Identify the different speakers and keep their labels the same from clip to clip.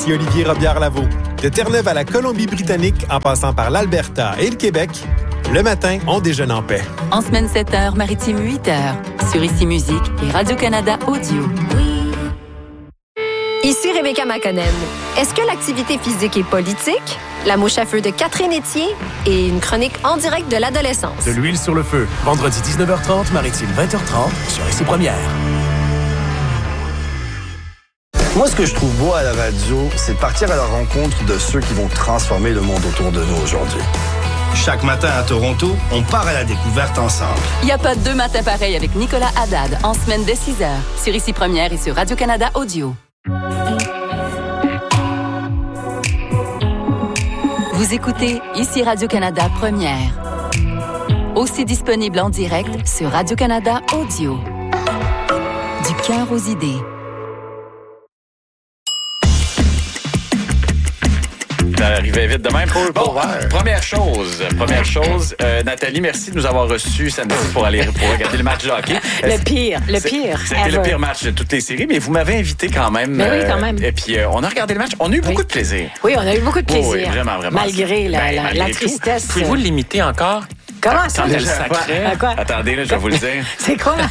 Speaker 1: Ici Olivier Robillard-Lavaux. De Terre-Neuve à la Colombie-Britannique, en passant par l'Alberta et le Québec, le matin, on déjeune en paix.
Speaker 2: En semaine 7h, maritime 8h, sur Ici Musique et Radio-Canada Audio.
Speaker 3: Ici Rebecca McConnell. Est-ce que l'activité physique est politique? La mouche à feu de Catherine Etier et une chronique en direct de l'adolescence.
Speaker 4: De l'huile sur le feu. Vendredi 19h30, maritime 20h30, sur Ici Première.
Speaker 5: Moi, ce que je trouve beau à la radio, c'est de partir à la rencontre de ceux qui vont transformer le monde autour de nous aujourd'hui. Chaque matin à Toronto, on part à la découverte ensemble.
Speaker 2: Il n'y a pas deux matins pareils avec Nicolas Haddad en semaine dès 6h, sur Ici Première et sur Radio-Canada Audio. Vous écoutez Ici Radio-Canada Première. Aussi disponible en direct sur Radio-Canada Audio. Du cœur aux idées.
Speaker 6: Ça arrivait vite de même. Bon, première chose, Nathalie, merci de nous avoir reçus samedi pour regarder le match de hockey.
Speaker 7: Le pire.
Speaker 6: C'était le pire match de toutes les séries, mais vous m'avez invité quand même.
Speaker 7: Mais oui, quand même.
Speaker 6: Et puis, on a regardé le match. On a eu beaucoup de plaisir.
Speaker 7: Oui, on a eu beaucoup de plaisir.
Speaker 6: Oui, vraiment.
Speaker 7: Malgré la tristesse.
Speaker 8: Pouvez-vous l'imiter encore?
Speaker 7: Comment ça?
Speaker 8: Quand elle sacrait.
Speaker 7: Quoi?
Speaker 6: Attendez, là, je vais vous le dire.
Speaker 7: C'est quoi?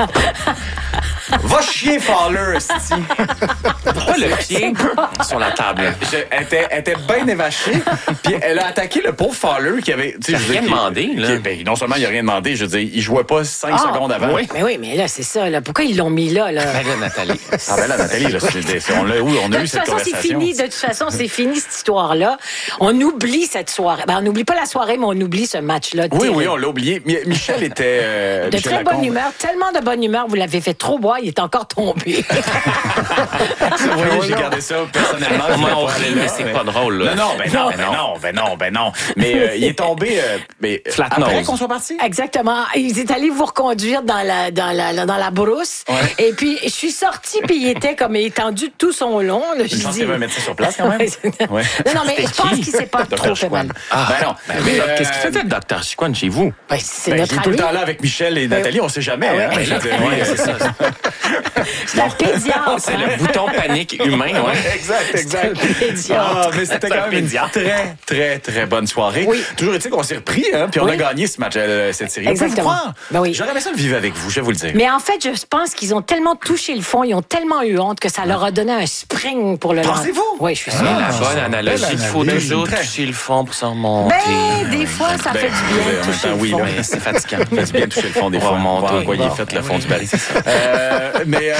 Speaker 6: Va chier, Fowler, esti.
Speaker 8: Pourquoi le pied sur la table?
Speaker 6: Elle était bien évachée, puis elle a attaqué le pauvre Fowler qui avait...
Speaker 8: Il n'a rien demandé, là.
Speaker 6: Non seulement il n'a rien demandé, je veux dire, il jouait pas 5 secondes avant.
Speaker 7: Mais là, c'est ça. Là. Pourquoi ils l'ont mis là?
Speaker 8: Ben là, Nathalie.
Speaker 6: Nathalie, là, on a eu cette conversation.
Speaker 7: De toute façon, c'est fini cette histoire-là. On oublie cette soirée. Ben, on n'oublie pas la soirée, mais on oublie ce match-là.
Speaker 6: Oui, on l'a oublié. Michel était...
Speaker 7: de très bonne humeur. Tellement de bonne humeur. Vous l'avez fait trop boire. Il est encore tombé.
Speaker 6: Oui, j'ai gardé ça personnellement.
Speaker 8: On rit, mais c'est pas drôle. Là.
Speaker 6: Non. Mais il est tombé après qu'on soit parti.
Speaker 7: Exactement. Il est allé vous reconduire dans la brousse. Ouais. Et puis, je suis sortie, puis il était comme étendu tout son long. Là,
Speaker 6: je pense qu'il y avait un médecin sur place quand même.
Speaker 7: Ouais. Non, mais je pense qu'il s'est pas trop fait mal.
Speaker 8: Qu'est-ce qu'il fait le docteur Chicoine chez vous?
Speaker 7: C'est notre ami.
Speaker 6: Il est tout le temps là avec Michel et Nathalie, on sait jamais.
Speaker 8: C'est ça.
Speaker 7: La pédiatre.
Speaker 8: C'est le bouton panique humain. Ouais.
Speaker 6: Exact. Mais c'était quand même une très, très, très bonne soirée. Oui. Toujours est-il qu'on s'est repris, puis on a gagné ce match, cette série.
Speaker 7: Exactement.
Speaker 6: J'aurais aimé ça le vivre avec vous, je vais vous le dire.
Speaker 7: Mais en fait, je pense qu'ils ont tellement touché le fond, ils ont tellement eu honte que ça leur a donné un spring pour le lendemain.
Speaker 6: Pensez-vous?
Speaker 7: Oui, je suis sûre.
Speaker 8: La bonne analogie, il faut toujours toucher le fond pour s'en remonter.
Speaker 7: Des fois, ça fait du bien de toucher le fond.
Speaker 8: Mais c'est fatigant.
Speaker 6: Ça fait du bien de toucher le fond des fois. Envoyer fait le fond du baril. Mais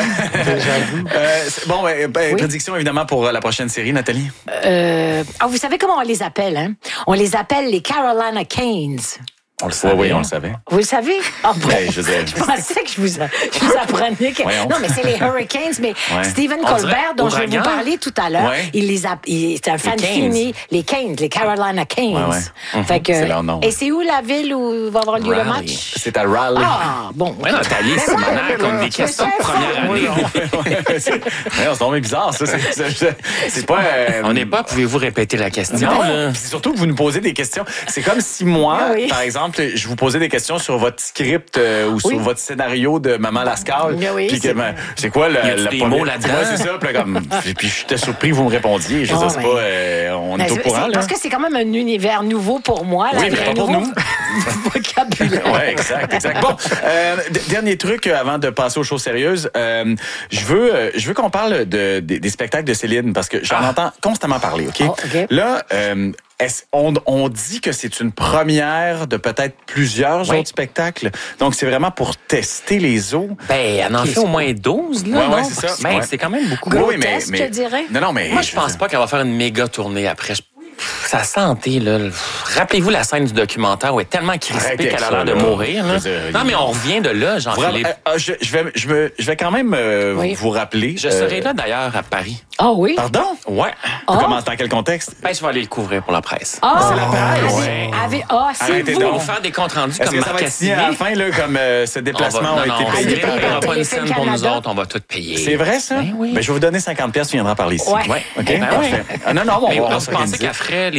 Speaker 6: prédiction évidemment pour la prochaine série, Nathalie.
Speaker 7: Vous savez comment on les appelle, hein? On les appelle les Carolina Canes.
Speaker 6: On le savait. Oui, on le savait.
Speaker 7: Vous le savez?
Speaker 6: Je
Speaker 7: pensais que je vous apprenais que... Non, mais c'est les Hurricanes, mais Stephen Colbert, dont je vais vous parler tout à l'heure, c'est un fan fini. Les Canes, les Carolina Canes. Fait que,
Speaker 6: c'est leur nom.
Speaker 7: Et c'est où la ville où va avoir lieu le match?
Speaker 6: C'est à Raleigh.
Speaker 7: Bon.
Speaker 8: Oui, Nathalie, c'est maintenant comme des questions de première année.
Speaker 6: C'est tombé bizarre, ça. C'est pas...
Speaker 8: On n'est pas, pouvez-vous répéter la question?
Speaker 6: Non, c'est surtout que vous nous posez des questions. C'est comme si moi, par exemple, je vous posais des questions sur votre script ou sur votre scénario de Maman Lascaux.
Speaker 7: Puis
Speaker 6: c'est quoi
Speaker 8: le
Speaker 6: mot là-dedans? C'est ça. Puis j'étais surpris que vous me répondiez. Je sais pas, on est au courant.
Speaker 7: Parce que c'est quand même un univers nouveau pour moi.
Speaker 6: Oui, mais pas pour nous.
Speaker 7: Vocabulaire.
Speaker 6: Oui, exact. Bon, dernier truc avant de passer aux choses sérieuses. Je veux qu'on parle des spectacles de Céline parce que j'en entends constamment parler, OK? Là, on dit que c'est une première de peut-être plusieurs autres spectacles. Donc, c'est vraiment pour tester les eaux.
Speaker 8: Elle en fait au moins 12, là.
Speaker 6: Oui, c'est ça.
Speaker 8: C'est quand même beaucoup.
Speaker 7: Gros test, je dirais.
Speaker 6: Non, mais...
Speaker 8: Moi, je pense pas qu'elle va faire une méga tournée après. Sa santé, là. Rappelez-vous la scène du documentaire où elle est tellement crispée qu'elle a l'air de mourir. Là. Non, mais on revient de là, Jean-Philippe.
Speaker 6: Je vais quand même vous rappeler.
Speaker 8: Je serai là, d'ailleurs, à Paris.
Speaker 7: Ah oui?
Speaker 6: Pardon?
Speaker 8: Ouais.
Speaker 6: Comment, dans quel contexte?
Speaker 8: Je vais aller le couvrir pour la presse.
Speaker 6: C'est la presse?
Speaker 7: C'est
Speaker 8: vous. Faire des comptes rendus comme
Speaker 6: Marc Cassidy. À la fin, là, comme ce déplacement a été payé.
Speaker 8: On ne paiera pas une scène pour nous autres, on va tout payer.
Speaker 6: C'est vrai, ça?
Speaker 7: Oui.
Speaker 6: Je vais vous donner 50$, tu viendras parler ici.
Speaker 7: Ouais.
Speaker 6: OK? Parfait. Non,
Speaker 8: on pensait qu'elle ferait les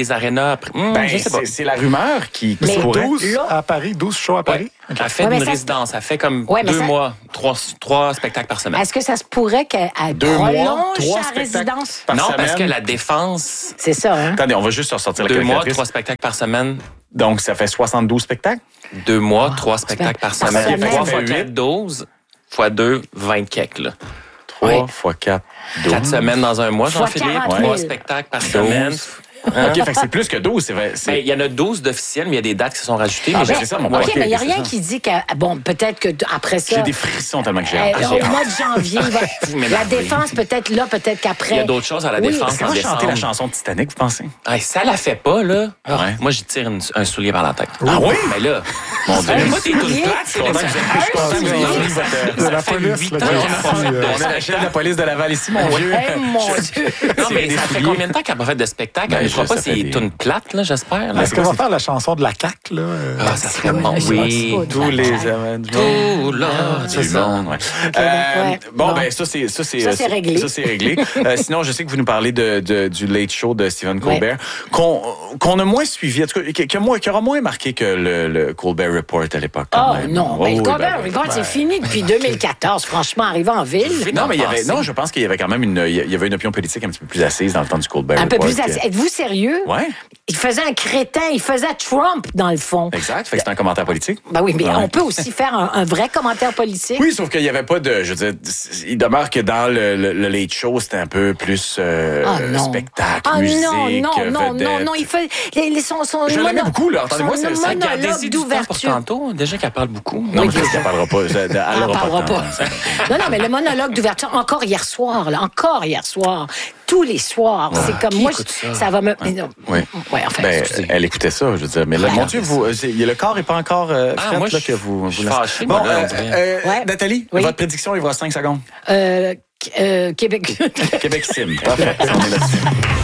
Speaker 8: des arénas après. Je sais pas.
Speaker 6: C'est la rumeur qui
Speaker 9: pourrait. 12 à Paris, 12 shows à Paris.
Speaker 8: Okay. Elle fait une résidence. Elle fait comme 2 mois, 3 spectacles par semaine.
Speaker 7: Est-ce que ça se pourrait qu'elle prolonge sa résidence?
Speaker 8: Non, parce que la défense...
Speaker 7: C'est ça, hein?
Speaker 6: Attendez, on va juste ressortir la
Speaker 8: 2 mois, 3 spectacles par semaine.
Speaker 6: Donc, ça fait 72 spectacles?
Speaker 8: 2 mois, 3 spectacles par semaine. 3 fois 4, 12. Fois 2, 20 keks, là.
Speaker 6: 3 fois 4, 12.
Speaker 8: 4 semaines dans un mois, Jean-Philippe. 3 spectacles par semaine.
Speaker 6: OK, fait que c'est plus que 12, c'est vrai.
Speaker 8: Il y en a 12 d'officiels, mais il y a des dates qui se sont rajoutées.
Speaker 6: C'est ça, mon
Speaker 7: OK, mais il n'y a rien qui dit que... Bon, peut-être qu'après ça...
Speaker 6: J'ai des frissons tellement que j'ai hâte.
Speaker 7: Au mois de janvier, la défense, peut-être là, peut-être qu'après...
Speaker 8: Il y a d'autres choses à la défense.
Speaker 6: Est-ce qu'elle va chanter la chanson de Titanic, vous pensez?
Speaker 8: Ça la fait pas, là. Moi, j'y tire un soulier par la tête.
Speaker 6: Ah oui?
Speaker 8: Mais là... Mon Dieu.
Speaker 7: Pas des
Speaker 8: toutes plates,
Speaker 6: je suis content que vous ayez fini votre...
Speaker 9: La police,
Speaker 6: on est la chef de la police de Laval ici, mon vieux.
Speaker 7: Mon Dieu!
Speaker 8: Non, mais ça fait combien de temps qu'elle n'a pas fait de spectacle? Je ne crois pas si c'est une plate, là, j'espère.
Speaker 9: Est-ce qu'on va faire la chanson de la CAQ, là?
Speaker 8: Ça serait bon.
Speaker 6: Oui, tous les amendements.
Speaker 8: Tout là,
Speaker 6: c'est bon. Bon, ben ça, c'est
Speaker 7: réglé.
Speaker 6: Ça, c'est réglé. Sinon, je sais que vous nous parlez du Late Show de Stephen Colbert, qu'on a moins suivi, en tout cas, qui aura moins marqué que le Colbert Report à l'époque.
Speaker 7: Non, mais le Colbert Report, c'est fini depuis 2014, franchement, arrivé en ville.
Speaker 6: Non, mais je pense qu'il y avait quand même une opinion politique un petit peu plus assise dans le temps du Colbert Report.
Speaker 7: Un peu plus assise. Êtes-vous sérieux?
Speaker 6: Ouais.
Speaker 7: Il faisait un crétin, il faisait Trump, dans le fond.
Speaker 6: Exact, fait que c'est un commentaire politique.
Speaker 7: Ben oui, mais on peut aussi faire un vrai commentaire politique.
Speaker 6: Oui, sauf qu'il n'y avait pas de... Je veux dire, il demeure que dans le Late Show, c'était un peu plus spectacle, musique,
Speaker 7: non, il fait...
Speaker 6: Je l'aimais beaucoup, là. Entendez-moi, c'est ça.
Speaker 7: Monologue d'ouverture.
Speaker 8: Tantôt, déjà qu'elle parle beaucoup.
Speaker 6: Non, mais qu'elle parlera pas. Elle
Speaker 7: parlera pas. Non, mais le monologue d'ouverture, encore hier soir. Tous les soirs. C'est comme moi, ça va me...
Speaker 6: Oui.
Speaker 7: Ouais, enfin,
Speaker 6: elle écoutait ça, je veux dire. Mais là, mon Dieu, le corps n'est pas encore frais,
Speaker 8: moi,
Speaker 6: là, que vous...
Speaker 8: fâché.
Speaker 6: Bon, Nathalie, votre prédiction, il vous reste 5 secondes.
Speaker 7: Québec.
Speaker 6: Québec Sim. Parfait. On est là-dessus.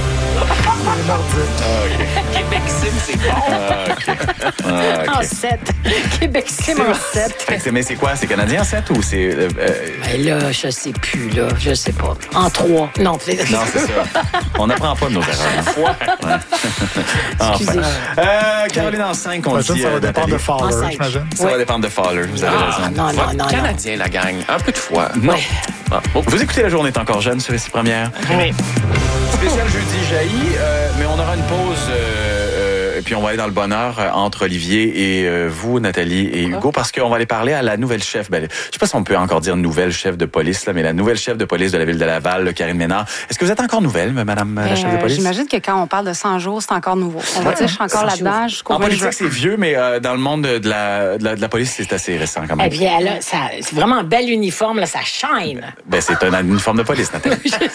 Speaker 8: Québec Sim, c'est bon.
Speaker 7: En 7. Québec Sim en 7.
Speaker 6: Mais c'est quoi? C'est canadien en 7 ou c'est...
Speaker 7: Ben là, je sais plus, là. Je sais pas. En 3. Non, c'est
Speaker 6: ça. On n'apprend pas de nos erreurs.
Speaker 7: Excusez.
Speaker 6: Caroline en 5, on dit...
Speaker 9: Ça va dépendre de Fowler, j'imagine.
Speaker 6: Ça va dépendre de Fowler, vous avez raison.
Speaker 7: Non.
Speaker 8: Canadien, la gang. Un peu de foi.
Speaker 6: Non. Vous écoutez La Journée est encore jeune sur ici Première.
Speaker 7: Oui.
Speaker 6: Spécial jeudi jaillit, mais on aura une pause et puis on va aller dans le bonheur entre Olivier et vous, Nathalie et Hugo, parce qu'on va aller parler à la nouvelle chef. Je sais pas si on peut encore dire nouvelle chef de police, là, mais la nouvelle chef de police de la ville de Laval, Karine Ménard. Est-ce que vous êtes encore nouvelle, madame la chef de police?
Speaker 10: J'imagine que quand on parle de 100 jours, c'est encore nouveau. On va dire, je suis encore là-dedans.
Speaker 6: En politique, c'est vieux, mais dans le monde de la police, c'est assez récent quand même.
Speaker 7: Et puis, c'est vraiment un bel uniforme, là, ça shine.
Speaker 6: C'est un uniforme de police, Nathalie.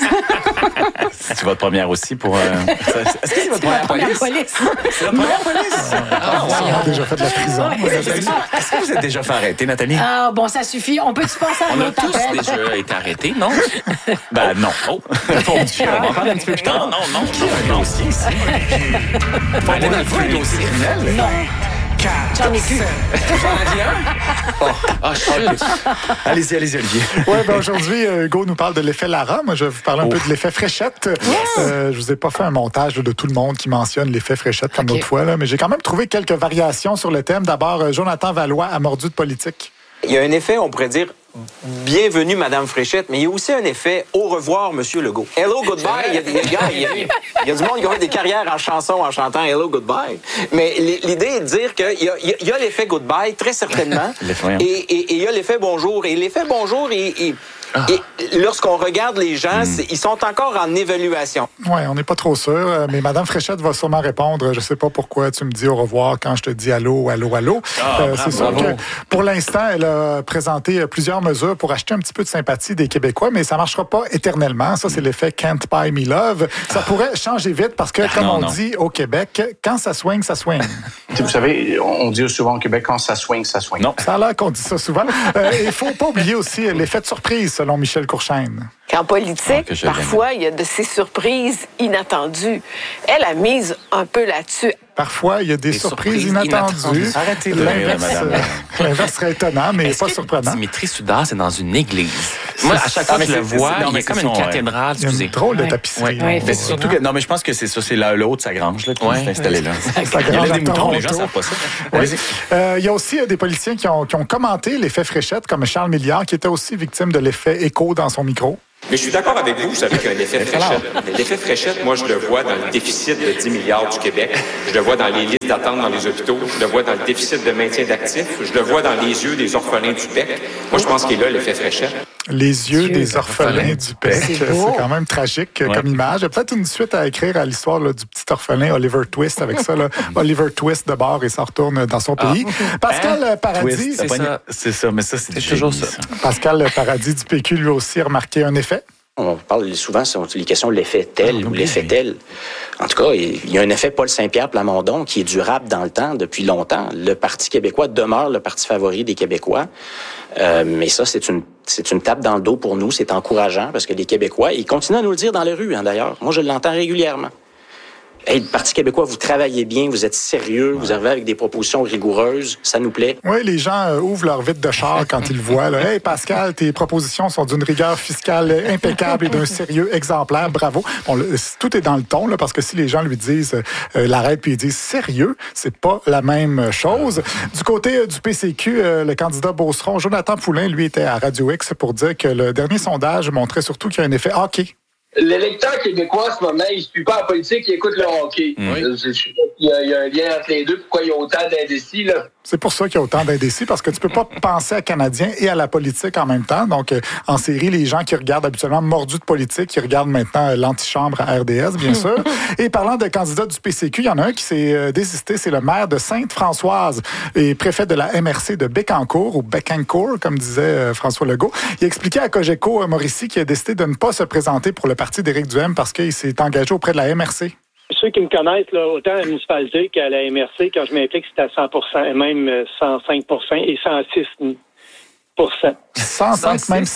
Speaker 6: C'est votre première aussi pour... Est-ce que c'est votre première police? C'est votre première police?
Speaker 9: On a déjà fait de la prison.
Speaker 6: Est-ce que vous êtes déjà fait arrêter, Nathalie?
Speaker 7: Ah, bon, ça suffit. On peut-tu passer à un autre appel?
Speaker 8: On a tous déjà été arrêtés, non?
Speaker 6: Non. Mon Dieu, on va en parler un petit peu plus tard.
Speaker 8: Non.
Speaker 6: Qui a un dossier ici? Faut aller dans le fond, un dossier criminel?
Speaker 7: Non. J'en ai plus.
Speaker 6: J'en ai un? Allez-y, Olivier.
Speaker 9: Oui, aujourd'hui, Hugo nous parle de l'effet Lara. Moi, je vais vous parler un peu de l'effet Fréchette. Je vous ai pas fait un montage de tout le monde qui mentionne l'effet Fréchette comme l'autre fois, là, mais j'ai quand même trouvé quelques variations sur le thème. D'abord, Jonathan Valois a mordu de politique.
Speaker 11: Il y a un effet, on pourrait dire, bienvenue, Madame Fréchette, mais il y a aussi un effet au revoir, Monsieur Legault. Hello, goodbye. Il y a du monde qui a fait des carrières en chanson en chantant Hello, goodbye. Mais l'idée est de dire qu'il y a l'effet goodbye, très certainement. Et il y a l'effet bonjour. Et l'effet bonjour, et lorsqu'on regarde les gens, ils sont encore en évaluation.
Speaker 9: Oui, on n'est pas trop sûr, mais Mme Fréchette va sûrement répondre. Je ne sais pas pourquoi tu me dis au revoir quand je te dis allô. C'est sûr que pour l'instant, elle a présenté plusieurs mesures pour acheter un petit peu de sympathie des Québécois, mais ça ne marchera pas éternellement. Ça, c'est l'effet Can't Buy Me Love. Ça pourrait changer vite parce que, comme on dit au Québec, quand ça swing, ça swing.
Speaker 12: Vous savez, on dit souvent au Québec, quand ça swing, ça swing.
Speaker 9: Non. Ça a l'air qu'on dit ça souvent. Il ne faut pas oublier aussi l'effet de surprise, selon Michel Courchaine.
Speaker 13: qu'en politique, parfois, il y a de ces surprises inattendues. Elle a mise un peu là-dessus.
Speaker 9: Parfois, il y a des surprises inattendues.
Speaker 6: Arrêtez de rire, madame.
Speaker 9: L'inverse serait étonant, mais pas surprenant.
Speaker 8: Dimitri Soudard, c'est dans une église. Moi, à chaque fois que je le vois, il y a comme une cathédrale.
Speaker 9: Il y a une drôle de tapisserie.
Speaker 6: Mais c'est surtout que, non, mais je pense que c'est ça, c'est le haut de sa grange là, qui s'est installé là. Il y a des moutons, les gens ne savent pas ça.
Speaker 9: Il y a aussi des politiciens qui ont commenté l'effet Fréchette, comme Charles Milliard, qui était aussi victime de l'effet écho dans son micro.
Speaker 14: Mais je suis d'accord avec vous savez qu'il y a un effet Fréchette. Mais l'effet Fréchette, moi, je le vois dans le déficit de 10 milliards du Québec. Je le vois dans les listes d'attente dans les hôpitaux. Je le vois dans le déficit de maintien d'actifs. Je le vois dans les yeux des orphelins du PEC. Moi, je pense qu'il est là, l'effet Fréchette.
Speaker 9: Les yeux des orphelins du PEC. C'est quand même tragique comme image. Il y a peut-être une suite à écrire à l'histoire du petit orphelin Oliver Twist avec ça. Là. Oliver Twist de bord et s'en retourne dans son pays. Pascal Paradis.
Speaker 6: C'est ça, mais ça, c'est
Speaker 8: toujours ça.
Speaker 9: Pascal Paradis du PQ, lui aussi, a remarqué un effet.
Speaker 15: On parle souvent sur les questions de l'effet tel ou l'effet tel. En tout cas, il y a un effet Paul Saint-Pierre Plamondon qui est durable dans le temps, depuis longtemps. Le Parti québécois demeure le parti favori des Québécois. Mais ça, c'est une tape dans le dos pour nous. C'est encourageant parce que les Québécois, ils continuent à nous le dire dans les rues, d'ailleurs. Moi, je l'entends régulièrement. Hey, le Parti québécois, vous travaillez bien, vous êtes sérieux, vous arrivez avec des propositions rigoureuses, ça nous plaît.
Speaker 9: Oui, les gens ouvrent leur vitre de char quand ils le voient. Là. Hey Pascal, tes propositions sont d'une rigueur fiscale impeccable et d'un sérieux exemplaire, bravo. Bon, tout est dans le ton, là, parce que si les gens lui disent l'arrête puis ils disent sérieux, c'est pas la même chose. Du côté du PCQ, le candidat Beauceron, Jonathan Poulin, lui, était à Radio X pour dire que le dernier sondage montrait surtout qu'il y a un effet hockey.
Speaker 16: L'électeur québécois, en ce moment, il ne suit pas la politique, il écoute le hockey. Oui. Il y a un lien entre les deux. Pourquoi il y a autant d'indécis, là?
Speaker 9: C'est pour ça qu'il y a autant d'indécis, parce que tu peux pas penser à Canadiens et à la politique en même temps. Donc, en série, les gens qui regardent habituellement mordus de politique, qui regardent maintenant l'antichambre à RDS, bien sûr. Et parlant de candidats du PCQ, il y en a un qui s'est désisté, c'est le maire de Sainte-Françoise et préfet de la MRC de Bécancour, ou Bécancour, comme disait François Legault. Il a expliqué à Cogeco Mauricie qu'il a décidé de ne pas se présenter pour le parti d'Éric Duhaime parce qu'il s'est engagé auprès de la MRC.
Speaker 17: Ceux qui me connaissent, là, autant à la municipalité qu'à la MRC, quand je m'implique, c'était à 100%, et même 105% et 106%.
Speaker 9: 105, même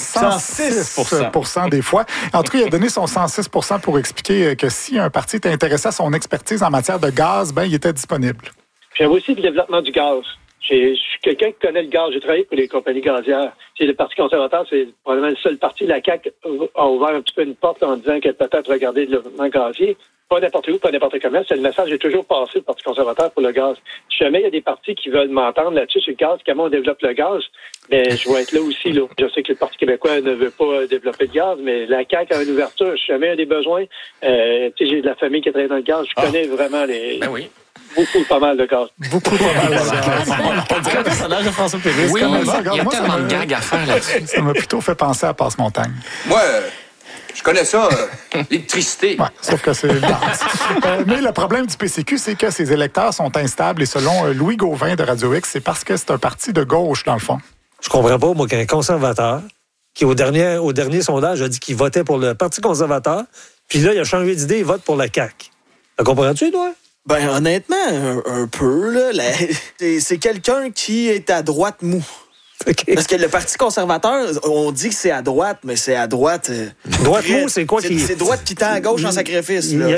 Speaker 9: 106% des fois. En tout cas, il a donné son 106% pour expliquer que si un parti était intéressé à son expertise en matière de gaz, ben il était disponible.
Speaker 17: Puis il y avait aussi le développement du gaz. Je suis quelqu'un qui connaît le gaz. J'ai travaillé pour les compagnies gazières. Le Parti conservateur, c'est probablement le seul parti. La CAQ a ouvert un petit peu une porte en disant qu'elle peut-être regarder le développement gazier. Pas n'importe où, pas n'importe comment. C'est le message est toujours passé au Parti conservateur pour le gaz. Si jamais il y a des partis qui veulent m'entendre là-dessus sur le gaz, comment on développe le gaz, ben je vais être là aussi. Là. Je sais que le Parti québécois ne veut pas développer le gaz, mais la CAQ a une ouverture. Si jamais il y a des besoins, j'ai de la famille qui travaille dans le gaz. Je connais vraiment les...
Speaker 8: Ben oui.
Speaker 17: Beaucoup, pas mal de gaz.
Speaker 9: Beaucoup, pas mal de gaz.
Speaker 6: On dirait un personnage de François Pérusse.
Speaker 8: Oui, il y a tellement de gags à faire là-dessus.
Speaker 9: Ça m'a plutôt fait penser à Passe-Montagne.
Speaker 14: Moi, je connais ça, l'électricité.
Speaker 9: Ouais, sauf que c'est le gaz. Mais le problème du PCQ, c'est que ses électeurs sont instables. Et selon Louis Gauvin de Radio X, c'est parce que c'est un parti de gauche, dans le fond.
Speaker 18: Je comprends pas, moi, qu'un conservateur qui, au dernier sondage, a dit qu'il votait pour le Parti conservateur, puis là, il a changé d'idée, il vote pour la CAQ. La comprends-tu, toi?
Speaker 19: Ben, honnêtement, un peu, là. C'est quelqu'un qui est à droite mou. Okay. Parce que le Parti conservateur, on dit que c'est à droite, mais c'est à droite...
Speaker 18: droite mou, c'est quoi qui...
Speaker 19: C'est droite qui tend à gauche en sacrifice, là.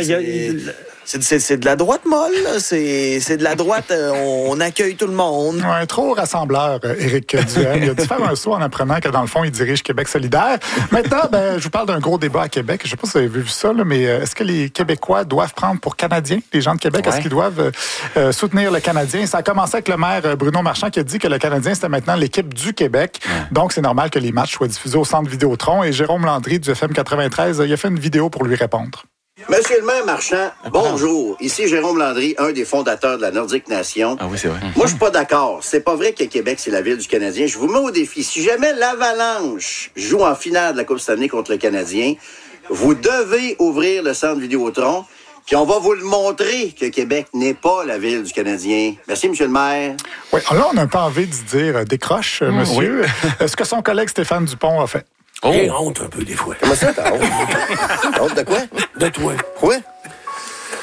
Speaker 19: C'est de la droite molle, là. C'est de la droite, on accueille tout le monde.
Speaker 9: Ouais, trop rassembleur, Éric Duhaime. Il a dû faire un saut en apprenant que, dans le fond, il dirige Québec solidaire. Maintenant, je vous parle d'un gros débat à Québec. Je ne sais pas si vous avez vu ça, là, mais est-ce que les Québécois doivent prendre pour Canadiens, les gens de Québec? Ouais. Est-ce qu'ils doivent soutenir le Canadien? Ça a commencé avec le maire Bruno Marchand qui a dit que le Canadien, c'était maintenant l'équipe du Québec. Ouais. Donc, c'est normal que les matchs soient diffusés au Centre Vidéotron. Et Jérôme Landry du FM 93, il a fait une vidéo pour lui répondre.
Speaker 20: Monsieur le maire Marchand, bonjour. Ici Jérôme Landry, un des fondateurs de la Nordique Nation.
Speaker 6: Ah oui, c'est vrai.
Speaker 20: Moi, je suis pas d'accord. C'est pas vrai que Québec, c'est la ville du Canadien. Je vous mets au défi. Si jamais l'Avalanche joue en finale de la Coupe Stanley contre le Canadien, vous devez ouvrir le Centre Vidéotron, puis on va vous le montrer que Québec n'est pas la ville du Canadien. Merci, monsieur le maire.
Speaker 9: Oui, là, on a un peu envie de se dire décroche, monsieur. Oui. Ce que son collègue Stéphane Dupont a fait.
Speaker 21: Oh. J'ai honte un peu des fois.
Speaker 20: Comment ça, t'as honte? Honte de quoi?
Speaker 21: De toi.
Speaker 20: Quoi?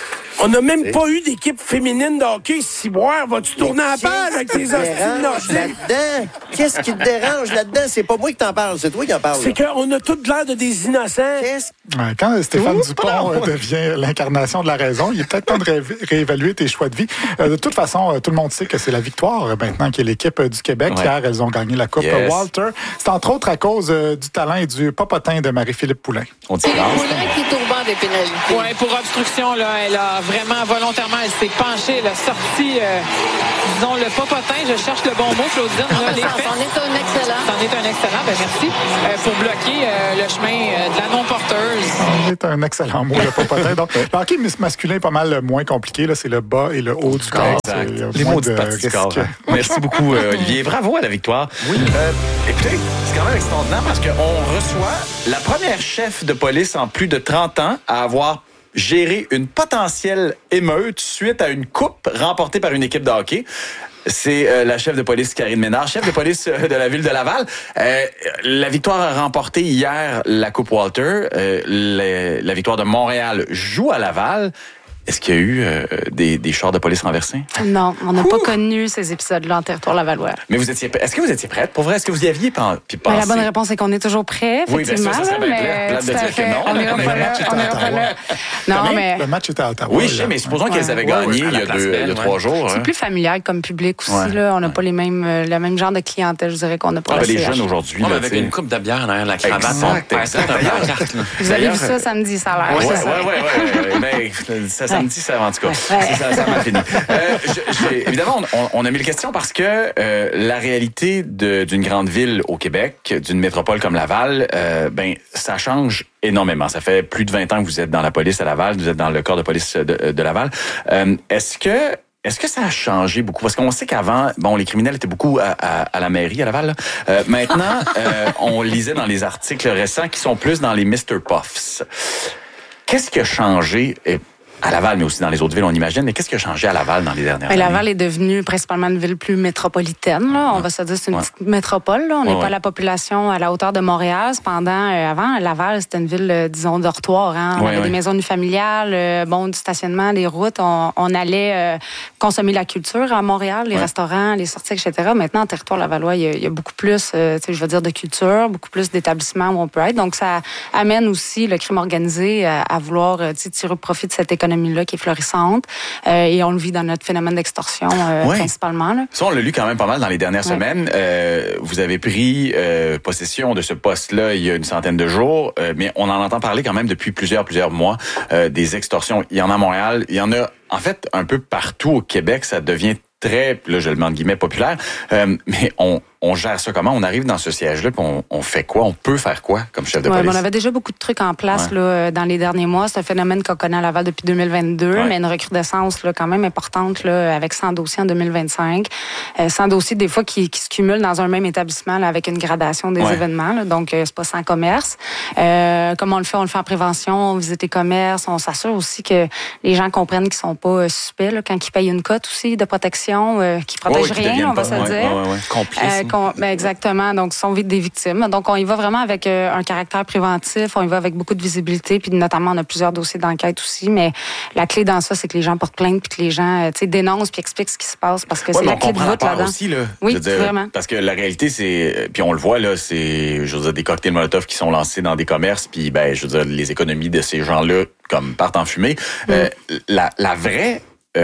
Speaker 21: On n'a même pas eu d'équipe féminine de hockey. Ciboire, vas-tu tourner à la page avec tes hosties nordiques?
Speaker 22: Qu'est-ce qui te dérange là-dedans? C'est pas moi qui t'en parle, c'est toi qui en parle.
Speaker 21: C'est qu'on a tout l'air de des innocents.
Speaker 9: Quand Stéphane Dupont devient l'incarnation de la raison, il est peut-être temps de réévaluer tes choix de vie. De toute façon, tout le monde sait que c'est la Victoire maintenant qui est l'équipe du Québec. Hier, elles ont gagné la Coupe Walter. C'est entre autres à cause du talent et du popotin de Marie-Philippe Poulin.
Speaker 13: On dit Poulin qui est au banc des pénalités.
Speaker 23: Oui, pour obstruction, là, elle a vraiment volontairement, elle s'est penchée, elle a sorti, disons, le popotin. Je cherche le bon mot, Claudine.
Speaker 13: C'en est un excellent.
Speaker 23: C'en est un excellent, merci. Pour bloquer le chemin de la non-porteuse.
Speaker 9: C'en est un excellent mot, le popotin. Donc, le hockey masculin est pas mal moins compliqué. Là, c'est le bas et le haut du corps.
Speaker 6: Les mots du corps. Merci beaucoup, Olivier. Bravo à la Victoire. Oui. Écoutez, c'est quand même extraordinaire parce qu'on reçoit la première chef de police en plus de 30 ans à avoir géré une potentielle émeute suite à une coupe remportée par une équipe de hockey. C'est la chef de police Karine Ménard, chef de police de la ville de Laval. La Victoire a remporté hier la Coupe Walter. La Victoire de Montréal joue à Laval. Est-ce qu'il y a eu des chars de police renversés?
Speaker 10: Non, on n'a pas connu ces épisodes-là en territoire lavallois.
Speaker 6: Mais est-ce que vous étiez prête? Pour vrai, est-ce que vous y aviez pensé?
Speaker 10: La bonne réponse est qu'on est toujours prêt, effectivement.
Speaker 6: Oui, bien sûr, ça serait bien plate de dire que non.
Speaker 10: On n'ira pas là. Non, mais...
Speaker 9: Le match était à Ottawa.
Speaker 6: Oui, je sais, mais supposons qu'elles avaient gagné il y a 3 jours.
Speaker 10: C'est plus familial comme public aussi. Là. On n'a pas le même genre de clientèle, je dirais, qu'on a pour la
Speaker 6: les jeunes aujourd'hui.
Speaker 8: Avec une coupe de bière derrière la cravate.
Speaker 10: Vous avez vu ça samedi, ça a l'air.
Speaker 6: Oui. Samedi, ça en tout cas. Ça m'a fini. Évidemment, on a mis les questions parce que la réalité d'une grande ville au Québec, d'une métropole comme Laval, ça change énormément. Ça fait plus de 20 ans que vous êtes dans la police à Laval, vous êtes dans le corps de police de Laval. Est-ce que ça a changé beaucoup? Parce qu'on sait qu'avant, les criminels étaient beaucoup à la mairie à Laval. Maintenant, on lisait dans les articles récents qui sont plus dans les Mr. Puffs. Qu'est-ce qui a changé? À Laval, mais aussi dans les autres villes, on imagine. Mais qu'est-ce qui a changé à Laval dans les dernières années?
Speaker 10: Laval est devenue principalement une ville plus métropolitaine. Là. On va se dire c'est une petite métropole. Là. On n'est pas la population à la hauteur de Montréal. Cependant, avant, Laval, c'était une ville, disons, dortoir. Hein. On avait des maisons familiales, du stationnement, des routes. On allait consommer la culture à Montréal, les restaurants, les sorties, etc. Maintenant, en territoire lavallois, il y a beaucoup plus, de culture, beaucoup plus d'établissements où on peut être. Donc, ça amène aussi le crime organisé à vouloir tirer profit de cette économie là qui est florissante et on le vit dans notre phénomène d'extorsion principalement. Là.
Speaker 6: Ça, on l'a lu quand même pas mal dans les dernières semaines. Vous avez pris possession de ce poste-là il y a une centaine de jours, mais on en entend parler quand même depuis plusieurs mois des extorsions. Il y en a à Montréal, il y en a en fait un peu partout au Québec. Ça devient très, là je le mets en guillemets, populaire, mais on gère ça comment? On arrive dans ce siège-là, puis on fait quoi? On peut faire quoi comme chef de police?
Speaker 10: On avait déjà beaucoup de trucs en place là, dans les derniers mois. C'est un phénomène qu'on connaît à Laval depuis 2022, mais une recrudescence là, quand même importante là, avec 100 dossiers en 2025. 100 dossiers, des fois, qui se cumulent dans un même établissement là, avec une gradation des événements. Là, donc, c'est pas sans commerce. Comme on le fait en prévention, on visite les commerces. On s'assure aussi que les gens comprennent qu'ils sont pas suspects là, quand ils payent une cote aussi de protection qui protège rien, on va se dire.
Speaker 6: Complice.
Speaker 10: Exactement. Donc, sont vite des victimes. Donc, on y va vraiment avec un caractère préventif. On y va avec beaucoup de visibilité. Puis, notamment, on a plusieurs dossiers d'enquête aussi. Mais la clé dans ça, c'est que les gens portent plainte puis que les gens dénoncent puis expliquent ce qui se passe parce que c'est la clé de voûte là-dedans.
Speaker 6: Aussi, là.
Speaker 10: Oui, vraiment.
Speaker 6: Parce que la réalité, c'est... Puis on le voit, là, c'est, des cocktails Molotov qui sont lancés dans des commerces. Puis, les économies de ces gens-là, comme partent en fumée. La vraie,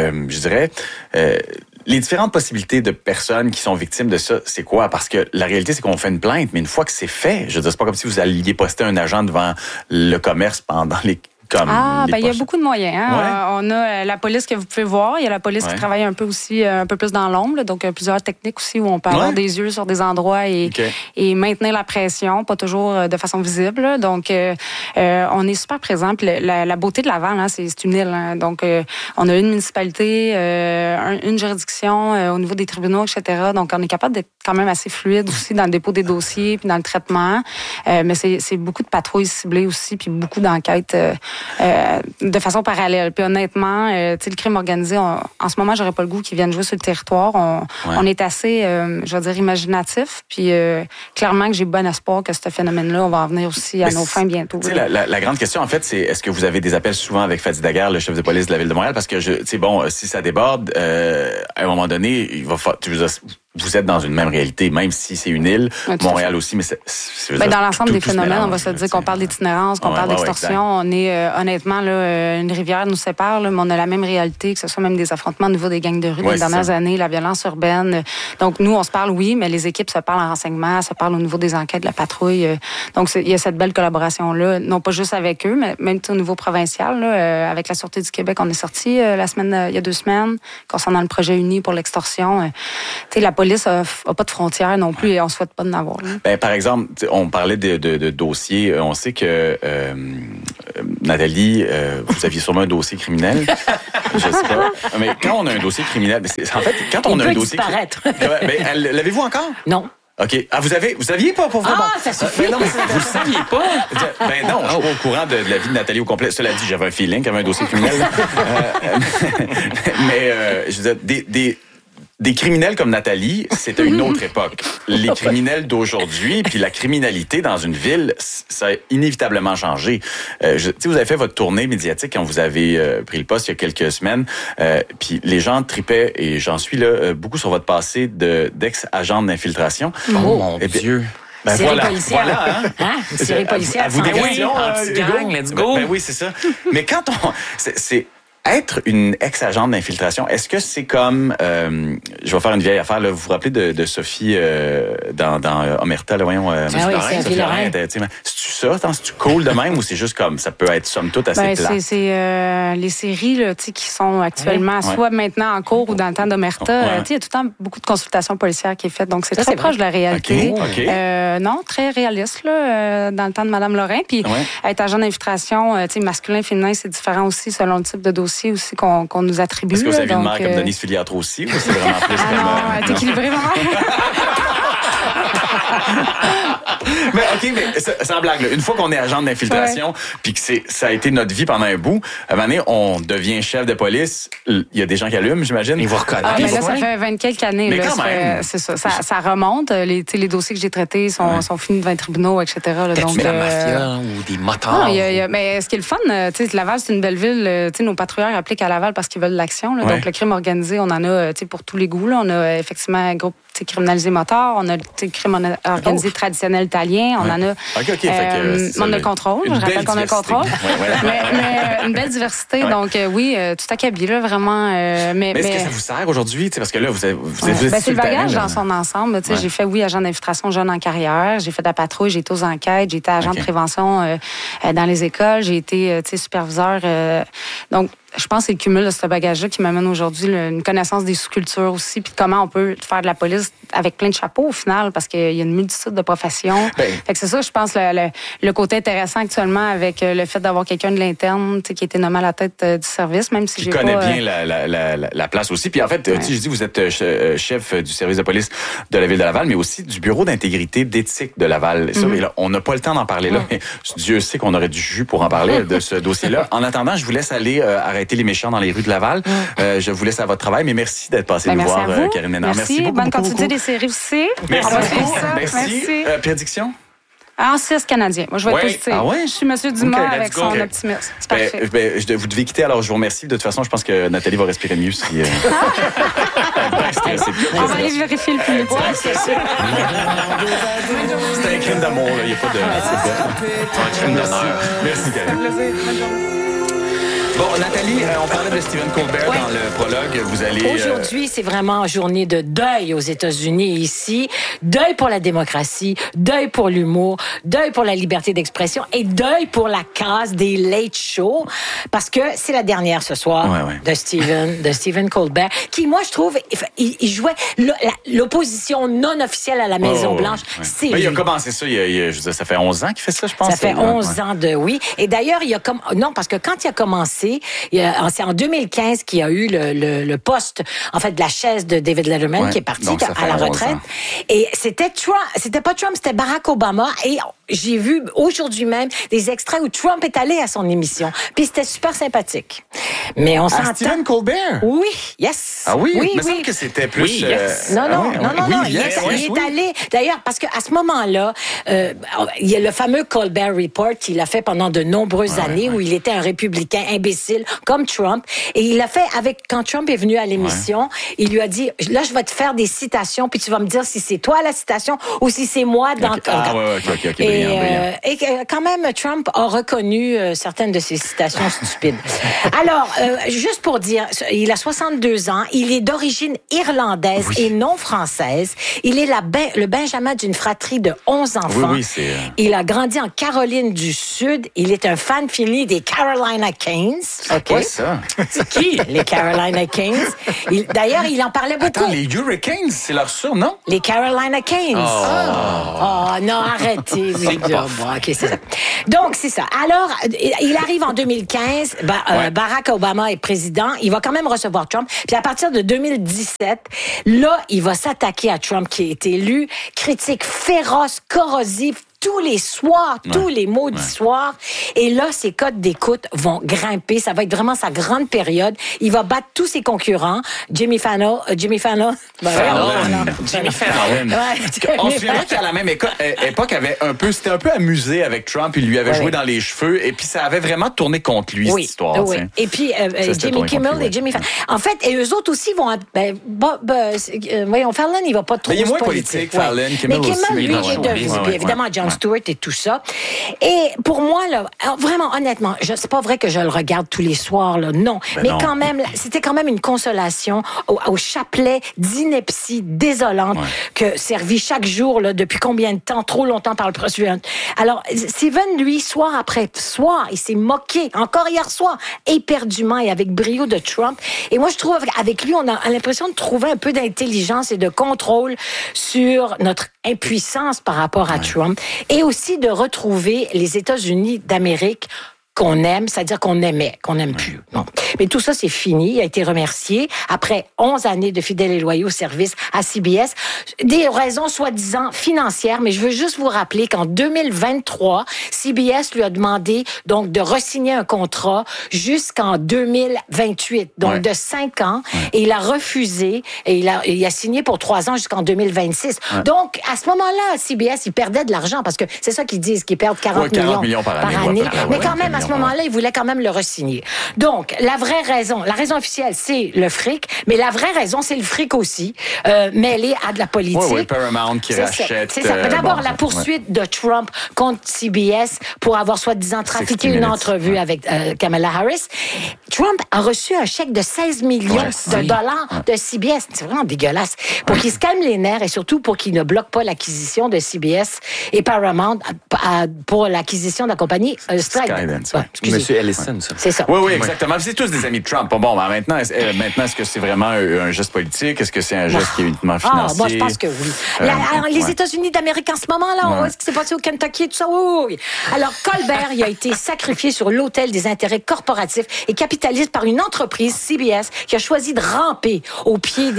Speaker 6: les différentes possibilités de personnes qui sont victimes de ça, c'est quoi? Parce que la réalité, c'est qu'on fait une plainte, mais une fois que c'est fait, c'est pas comme si vous alliez poster un agent devant le commerce pendant les...
Speaker 10: il y a beaucoup de moyens. Hein? On a la police que vous pouvez voir. Il y a la police qui travaille un peu aussi, un peu plus dans l'ombre. Là. Donc, plusieurs techniques aussi où on peut avoir des yeux sur des endroits et maintenir la pression, pas toujours de façon visible. Là. Donc, on est super présent. Puis la beauté de Laval, hein, c'est une île. Hein. Donc, on a une municipalité, une juridiction au niveau des tribunaux, etc. Donc, on est capable d'être quand même assez fluide aussi dans le dépôt des dossiers puis dans le traitement. Mais c'est beaucoup de patrouilles ciblées aussi puis beaucoup d'enquêtes de façon parallèle. Puis honnêtement, tu sais, le crime organisé, en ce moment, j'aurais pas le goût qu'ils viennent jouer sur le territoire. On est assez, je vais dire, imaginatif. Puis clairement que j'ai bon espoir que ce phénomène-là, on va en venir aussi à nos fins bientôt.
Speaker 6: Tu sais, la grande question, en fait, c'est est-ce que vous avez des appels souvent avec Fadi Daguerre, le chef de police de la Ville de Montréal? Parce que, tu sais, bon, si ça déborde, à un moment donné, il va falloir... Vous êtes dans une même réalité, même si c'est une île, Montréal aussi, mais
Speaker 10: dans l'ensemble des phénomènes, on va se dire qu'on parle d'itinérance, qu'on parle d'extorsion. On est, honnêtement, là, une rivière nous sépare, là, mais on a la même réalité, que ce soit même des affrontements au niveau des gangs de rue des dernières années, la violence urbaine. Donc, nous, on se parle, oui, mais les équipes se parlent en renseignement, se parlent au niveau des enquêtes, de la patrouille. Donc, il y a cette belle collaboration-là, non pas juste avec eux, mais même au niveau provincial, là, avec la Sûreté du Québec, on est sorti il y a 2 semaines, concernant le projet uni pour l'extorsion. Tu sais, la police n'a pas de frontières non plus et on ne souhaite pas d'en avoir.
Speaker 6: Ben, par exemple, on parlait de dossiers. On sait que, Nathalie, vous aviez sûrement un dossier criminel. Je sais pas. Mais quand on a un dossier criminel, en fait, quand on a un dossier criminel... l'avez-vous encore?
Speaker 7: Non.
Speaker 6: OK. Ah, vous saviez pas pour vous?
Speaker 7: Ah, ça suffit.
Speaker 6: Non, vous le saviez pas? Ben non, je suis pas au courant de la vie de Nathalie au complet. Cela dit, j'avais un feeling qu'il y avait un dossier criminel. Je veux dire, des criminels comme Nathalie, c'était une autre époque. Les criminels d'aujourd'hui, puis la criminalité dans une ville, ça a inévitablement changé. Vous avez fait votre tournée médiatique quand vous avez pris le poste il y a quelques semaines, puis les gens tripaient, et j'en suis là, beaucoup sur votre passé d'ex-agent d'infiltration.
Speaker 8: Oh mon Dieu!
Speaker 6: Ben voilà,
Speaker 7: hein? Série policière.
Speaker 6: À vous des questions,
Speaker 8: anti-gang, let's go!
Speaker 6: Ben oui, c'est ça. Mais quand c'est être une ex-agente d'infiltration, est-ce que c'est comme... je vais faire une vieille affaire. Là, vous vous rappelez de Sophie dans Omerta, là, voyons...
Speaker 7: oui, c'est Sophie Lorrain.
Speaker 6: C'est-tu ça? C'est-tu cool de même ou c'est juste comme ça peut être somme toute assez plat?
Speaker 10: C'est les séries là, qui sont actuellement soit maintenant en cours ou dans le temps d'Omerta. Il y a tout le temps beaucoup de consultations policières qui est faite. Donc, c'est très proche de la réalité.
Speaker 6: Okay.
Speaker 10: Non, très réaliste là, dans le temps de Mme Lorrain. Puis être agent d'infiltration, masculin, féminin, c'est différent aussi selon le type de dossier aussi qu'on nous attribue.
Speaker 6: Est-ce que vous avez une mère comme Denise Filiatro aussi ou c'est vraiment plus comme...
Speaker 10: non, t'es équilibré vraiment.
Speaker 6: Mais OK, mais sans blague, là, une fois qu'on est agent d'infiltration, puis que ça a été notre vie pendant un bout, à un moment donné, on devient chef de police. Il y a des gens qui allument, j'imagine. Ils vous reconnaissent.
Speaker 10: Mais là, ça fait 20 quelques années.
Speaker 6: Mais
Speaker 10: là,
Speaker 6: quand même.
Speaker 10: C'est ça. Ça remonte. Les dossiers que j'ai traités sont finis devant les tribunaux, etc. Là,
Speaker 8: donc, la mafia ou des motards?
Speaker 10: Non, mais ce qui est le fun, Laval, c'est une belle ville. Nos patrouilleurs appliquent à Laval parce qu'ils veulent de l'action. Donc, le crime organisé, on en a pour tous les goûts. Là. On a effectivement un groupe criminalisé moteur, on a le crime organisé traditionnel italien, on en a... on a le contrôle, je rappelle qu'on a le contrôle. mais une belle diversité, donc oui, tout acabit, là, vraiment.
Speaker 6: Mais est-ce que ça vous sert aujourd'hui? Parce que là, vous êtes
Speaker 10: c'est le bagage dans son ensemble. J'ai fait, agent d'infiltration jeune en carrière, j'ai fait de la patrouille, j'ai été aux enquêtes, j'ai été agent de prévention dans les écoles, j'ai été superviseur. Donc, je pense que c'est le cumul de ce bagage-là qui m'amène aujourd'hui une connaissance des sous-cultures aussi, puis comment on peut faire de la police avec plein de chapeaux au final, parce qu'il y a une multitude de professions. Fait que c'est ça, je pense, le côté intéressant actuellement avec le fait d'avoir quelqu'un de l'interne qui a été nommé à la tête du service, même si j'ai pas...
Speaker 6: Qui connaît bien la place aussi. Puis en fait, je dis, vous êtes chef du service de police de la Ville de Laval, mais aussi du bureau d'intégrité d'éthique de Laval. Et ça, et là, on n'a pas le temps d'en parler là, mais Dieu sait qu'on aurait du jus pour en parler de ce dossier-là. En attendant, je vous laisse aller arrêter les méchants dans les rues de Laval. Je vous laisse à votre travail, mais merci d'être passé nous voir, Karine Ménard.
Speaker 10: Merci beaucoup. Bonne continuité des séries aussi.
Speaker 6: Merci. Merci. Prédiction?
Speaker 10: En 6 Canadiens. Moi, je vais être positive.
Speaker 6: Ah ouais?
Speaker 10: Je suis M. Dumas avec son optimisme. C'est parfait.
Speaker 6: Vous devez quitter, alors je vous remercie. De toute façon, je pense que Nathalie va respirer mieux si...
Speaker 10: On va aller vérifier le plus.
Speaker 6: C'est un crime d'amour, il n'y a pas de... un crime d'honneur. Merci, Karine. Bon, Nathalie, on parlait de Stephen Colbert dans le prologue. Vous allez...
Speaker 7: Aujourd'hui, c'est vraiment journée de deuil aux États-Unis ici. Deuil pour la démocratie, deuil pour l'humour, deuil pour la liberté d'expression et deuil pour la case des late shows. Parce que c'est la dernière ce soir de Stephen Colbert, qui, moi, je trouve, il jouait l'opposition non officielle à la Maison-Blanche. C'est
Speaker 6: il a commencé ça, ça fait 11 ans qu'il fait ça, je pense.
Speaker 7: Ça fait 11 ans de oui. Et d'ailleurs, il y a comme... Non, parce que quand il a commencé, passé. C'est en 2015 qu'il y a eu le poste, en fait, de la chaise de David Letterman qui est parti à la retraite. Et c'était pas Trump, c'était Barack Obama. Et j'ai vu aujourd'hui même des extraits où Trump est allé à son émission. Puis c'était super sympathique. Mais on s'entend.
Speaker 6: Stephen Colbert?
Speaker 7: Oui, yes.
Speaker 6: Ah oui? Il me semble que c'était plus...
Speaker 7: Oui, yes. Non. Il est allé... D'ailleurs, parce qu'à ce moment-là, il y a le fameux Colbert Report qu'il a fait pendant de nombreuses années où il était un républicain imbécile comme Trump. Et il l'a fait quand Trump est venu à l'émission, il lui a dit, là, je vais te faire des citations, puis tu vas me dire si c'est toi la citation ou si c'est moi dans...
Speaker 6: OK.
Speaker 7: Et quand même, Trump a reconnu certaines de ses citations stupides. Alors, juste pour dire, il a 62 ans, il est d'origine irlandaise et non française. Il est le Benjamin d'une fratrie de 11 enfants. Il a grandi en Caroline du Sud. Il est un fan fini des Carolina Canes.
Speaker 6: C'est quoi ça?
Speaker 7: C'est qui, les Carolina Canes? D'ailleurs, il en parlait beaucoup.
Speaker 6: Attends, les Hurricanes, c'est leur surnom, non?
Speaker 7: Les Carolina Canes. Oh non, arrêtez. Okay, c'est ça. Donc, c'est ça. Alors, il arrive en 2015. Barack Obama est président. Il va quand même recevoir Trump. Puis à partir de 2017, là, il va s'attaquer à Trump qui est élu. Critique féroce, corrosive, tous les soirs, tous les maudits soirs. Et là, ses cotes d'écoute vont grimper. Ça va être vraiment sa grande période. Il va battre tous ses concurrents. Jimmy Fallon.
Speaker 6: Jimmy Fallon. On se souvient qu'à la même époque, c'était un peu amusé avec Trump. Il lui avait joué dans les cheveux. Et puis, ça avait vraiment tourné contre lui, cette histoire.
Speaker 7: Oui. Et puis, Jimmy Kimmel et Jimmy Fallon. En fait, et eux autres aussi vont... voyons, Fallon, il va pas trop...
Speaker 6: Mais il est moins politique, Fallon. Kimmel aussi.
Speaker 7: Mais Kimmel, lui, il est devenu, évidemment, Jon Stewart et tout ça. Et pour moi, là, vraiment, honnêtement, c'est pas vrai que je le regarde tous les soirs, là, non. Mais quand même, c'était quand même une consolation au chapelet d'ineptie désolante que servi chaque jour, là, depuis combien de temps, trop longtemps par le président. Alors, Stephen, lui, soir après soir, il s'est moqué, encore hier soir, éperdument et avec brio de Trump. Et moi, je trouve avec lui, on a l'impression de trouver un peu d'intelligence et de contrôle sur notre impuissance par rapport à Trump. Et aussi de retrouver les États-Unis d'Amérique qu'on aime, c'est-à-dire qu'on aimait, qu'on n'aime plus. Non. Mais tout ça, c'est fini. Il a été remercié après 11 années de fidèles et loyaux services à CBS. Des raisons soi-disant financières, mais je veux juste vous rappeler qu'en 2023, CBS lui a demandé donc de re-signer un contrat jusqu'en 2028, donc de 5 ans, et il a refusé, et il a signé pour 3 ans jusqu'en 2026. Donc, à ce moment-là, CBS, il perdait de l'argent, parce que c'est ça qu'ils disent, qu'ils perdent 40 millions par année. Mais quand même, à ce moment-là, il voulait quand même le re-signer. Donc, la raison officielle, c'est le fric, mais la vraie raison, c'est le fric aussi, mêlé à de la politique.
Speaker 6: Oui, Paramount qui rachète.
Speaker 7: C'est ça. D'abord, la poursuite de Trump contre CBS pour avoir soi-disant trafiqué une entrevue avec Kamala Harris. Trump a reçu un chèque de 16 millions de dollars de CBS. C'est vraiment dégueulasse. Pour qu'il se calme les nerfs et surtout pour qu'il ne bloque pas l'acquisition de CBS et Paramount pour l'acquisition de la compagnie Skydance.
Speaker 8: Monsieur Ellison, ça.
Speaker 7: C'est ça.
Speaker 6: Oui, exactement. C'est tous des amis de Trump. Bon, maintenant, est-ce que c'est vraiment un geste politique? Est-ce que c'est un geste qui est uniquement financier?
Speaker 7: Moi, je pense que oui. Les États-Unis d'Amérique, en ce moment-là, ce qui s'est passé au Kentucky, tout ça, oui. Alors, Colbert, il a été sacrifié sur l'autel des intérêts corporatifs et capitalistes par une entreprise, CBS, qui a choisi de ramper au pied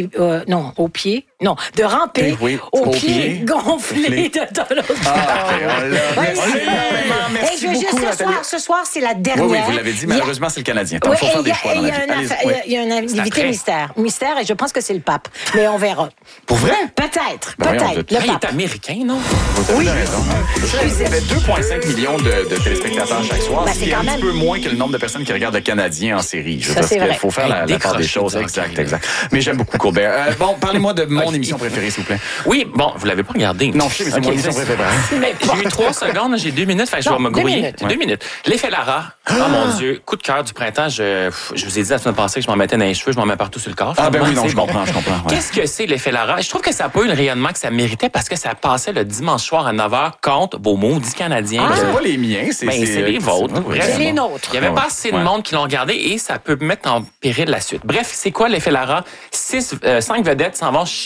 Speaker 7: de ramper au pied gonflé de Donald Trump.
Speaker 6: Merci beaucoup, Nathalie.
Speaker 7: Ce soir, c'est la dernière.
Speaker 6: Oui, vous l'avez dit, malheureusement, c'est le Canadien. Il faut faire des choix dans la vie.
Speaker 7: Il y a un invité mystère, et je pense que c'est le pape. Mais on verra.
Speaker 6: Pour vrai?
Speaker 7: Peut-être.
Speaker 8: Il est américain, non?
Speaker 6: Oui. Il y avait 2,5 millions de téléspectateurs chaque soir. C'est un petit peu moins que le nombre de personnes qui regardent le Canadien en série. Je pense qu'il faut faire la part des choses. Exact. Mais j'aime beaucoup Colbert. Bon, parlez-moi de mon émission préférée, s'il vous plaît.
Speaker 8: Oui, bon, vous l'avez pas regardé.
Speaker 6: Non, je sais, mais c'est mon émission préférée.
Speaker 8: J'ai eu 3 secondes, j'ai 2 minutes, je vais me grouiller. 2 minutes. L'effet Lara. Oh mon Dieu, coup de cœur du printemps. Je vous ai dit la semaine passée que je m'en mettais dans les cheveux, je m'en mets partout sur le corps.
Speaker 6: Ah ben oui, non, je comprends.
Speaker 8: Qu'est-ce que c'est l'effet Lara? Je trouve que ça n'a pas eu le rayonnement que ça méritait parce que ça passait le dimanche soir à 9h contre vos maudits Canadiens.
Speaker 6: C'est pas les miens, c'est
Speaker 8: les vôtres.
Speaker 7: C'est les nôtres.
Speaker 8: Il n'y avait pas assez de monde qui l'ont regardé et ça peut mettre en péril la suite. Bref, c'est quoi l'effet Lara? 5 vedettes s'en vont chez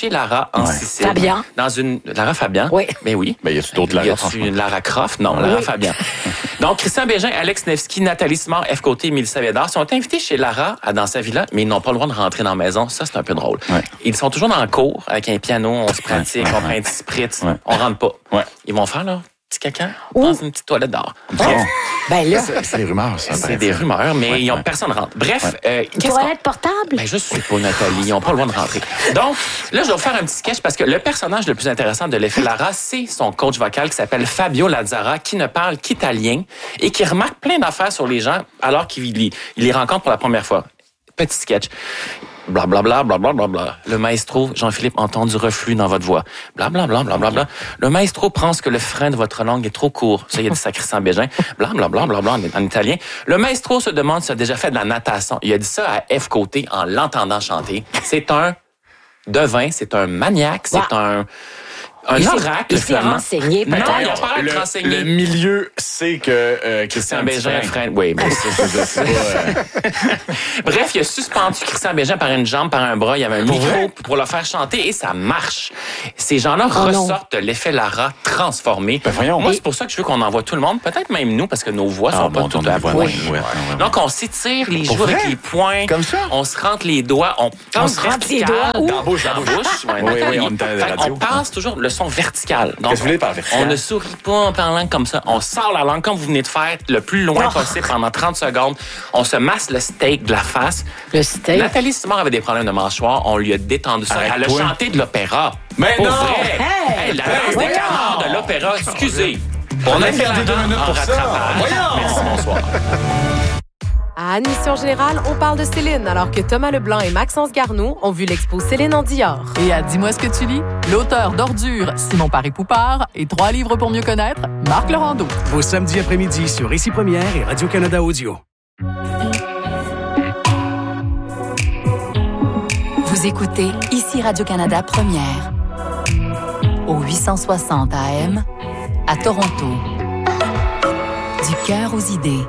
Speaker 8: chez Lara en Sicile.
Speaker 7: Fabian.
Speaker 8: Lara Fabian?
Speaker 7: Oui.
Speaker 8: Ben oui.
Speaker 6: Ben, y a-tu d'autres Lara?
Speaker 8: Y a-tu une Lara Croft? Non, Lara Fabian. Donc, Christian Bégin, Alex Nevsky, Nathalie Simard, F. Côté et Mélissa Bédard sont invités chez Lara dans sa villa, mais ils n'ont pas le droit de rentrer dans la maison. Ça, c'est un peu drôle. Ouais. Ils sont toujours dans le cours avec un piano, on se pratique, on prend un petit spritz, on rentre pas. Ouais. Ils vont faire leur petit caca dans une petite toilette d'or.
Speaker 7: Ben là,
Speaker 6: c'est des rumeurs, ça.
Speaker 8: C'est des rumeurs, mais personne ne rentre. Bref,
Speaker 7: toilette portable?
Speaker 8: Ben, je sais pas, Nathalie. Ils n'ont pas le droit de rentrer. Donc, là, je vais vous faire un petit sketch parce que le personnage le plus intéressant de l'effet Lara, c'est son coach vocal qui s'appelle Fabio Lazzara, qui ne parle qu'italien et qui remarque plein d'affaires sur les gens alors qu'il les rencontre pour la première fois. Petit sketch. Blablabla, blablabla. Le maestro, Jean-Philippe, entend du reflux dans votre voix. Blablabla, blablabla. Le maestro pense que le frein de votre langue est trop court. Ça, il a dit ça à Christian Bégin. Blablabla, blablabla, en italien. Le maestro se demande s'il a déjà fait de la natation. Il a dit ça à F. Côté en l'entendant chanter. C'est un devin, c'est un maniaque, c'est un oracle,
Speaker 7: il s'est renseigné, peut-être.
Speaker 8: Non, il a pas l'air de renseigner.
Speaker 6: Le milieu sait que Christian Bégin
Speaker 8: freine. Oui, mais c'est Bref, il a suspendu Christian Bégin par une jambe, par un bras. Il y avait un micro pour le faire chanter et ça marche. Ces gens-là ressortent de l'effet Lara transformé.
Speaker 6: Ben voyons.
Speaker 8: Moi, c'est pour ça que je veux qu'on envoie tout le monde, peut-être même nous, parce que nos voix sont pas toutes à voix. Donc, on s'étire les joues avec les poings.
Speaker 6: Comme ça?
Speaker 8: On se rentre les doigts. On se rentre les doigts
Speaker 6: dans la bouche.
Speaker 8: Oui, on passe toujours le son vertical. Donc,
Speaker 6: qu'est-ce que vous voulez par vertical?
Speaker 8: On ne sourit pas en parlant comme ça. On sort la langue comme vous venez de faire le plus loin possible pendant 30 secondes. On se masse le steak de la face.
Speaker 7: Le steak?
Speaker 8: Nathalie Simard avait des problèmes de mâchoire. On lui a détendu ça. Elle a chanté de l'opéra.
Speaker 6: Mais non!
Speaker 8: Vrai. Hey, la danse des canards de l'opéra. Excusez.
Speaker 6: On a perdu 2 minutes pour ça.
Speaker 8: Merci, bonsoir.
Speaker 1: À Admission Générale, on parle de Céline, alors que Thomas Leblanc et Maxence Garneau ont vu l'expo Céline en Dior.
Speaker 3: Et à Dis-moi ce que tu lis, l'auteur d'Ordures, Simon Paré-Poupard, et 3 livres pour mieux connaître, Marc Laurando.
Speaker 4: Vos samedis après-midi sur Ici Première et Radio-Canada Audio.
Speaker 2: Vous écoutez Ici Radio-Canada Première, au 860 AM, à Toronto. Du cœur aux idées.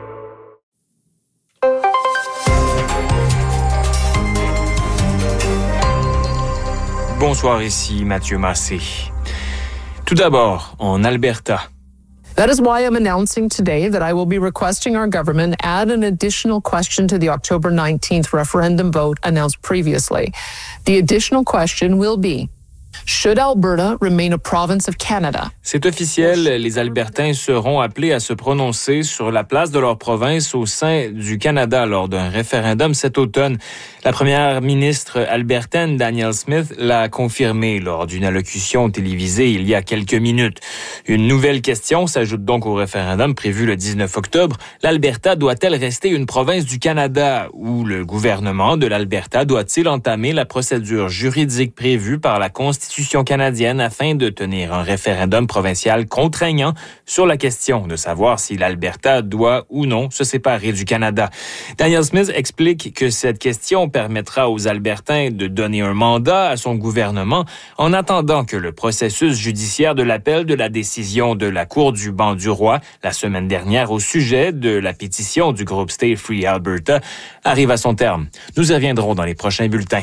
Speaker 24: Bonsoir, ici Mathieu Massé. Tout d'abord, en Alberta.
Speaker 25: That is why I'm announcing today that I will be requesting our government add an additional question to the October 19th referendum vote announced previously. The additional question will be, should Alberta remain a province of Canada?
Speaker 24: C'est officiel, les Albertains seront appelés à se prononcer sur la place de leur province au sein du Canada lors d'un référendum cet automne. La première ministre albertaine, Danielle Smith, l'a confirmé lors d'une allocution télévisée il y a quelques minutes. Une nouvelle question s'ajoute donc au référendum prévu le 19 octobre. L'Alberta doit-elle rester une province du Canada ou le gouvernement de l'Alberta doit-il entamer la procédure juridique prévue par la Constitution canadienne afin de tenir un référendum provincial contraignant sur la question de savoir si l'Alberta doit ou non se séparer du Canada. Danielle Smith explique que cette question permettra aux Albertains de donner un mandat à son gouvernement en attendant que le processus judiciaire de l'appel de la décision de la Cour du banc du roi la semaine dernière au sujet de la pétition du groupe Stay Free Alberta arrive à son terme. Nous y reviendrons dans les prochains bulletins.